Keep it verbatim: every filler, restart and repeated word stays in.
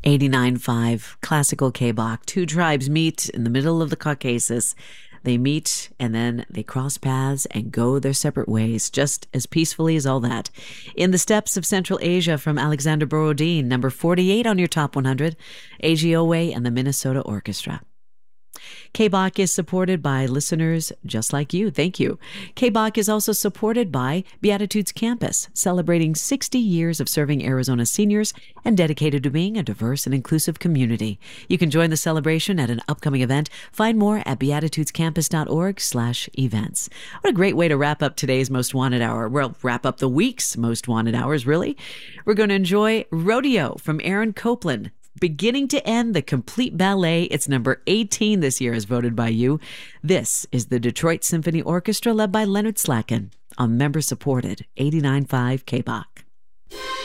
eighty-nine point five, classical K-Bach. Two tribes meet in the middle of the Caucasus. They meet and then they cross paths and go their separate ways, just as peacefully as all that. In the Steppes of Central Asia from Alexander Borodin, number forty-eight on your top one hundred, A G O A and the Minnesota Orchestra. K-Bach is supported by listeners just like you. Thank you. K-Bach is also supported by Beatitudes Campus, celebrating sixty years of serving Arizona seniors and dedicated to being a diverse and inclusive community. You can join the celebration at an upcoming event. Find more at beatitudescampus.org slash events. What a great way to wrap up today's Most Wanted Hour. Well, wrap up the week's Most Wanted Hours, really. We're going to enjoy Rodeo from Aaron Copland. Beginning to end, the complete ballet. It's number eighteen this year as voted by you. This is the Detroit Symphony Orchestra led by Leonard Slatkin on member-supported eighty-nine point five K-Bach.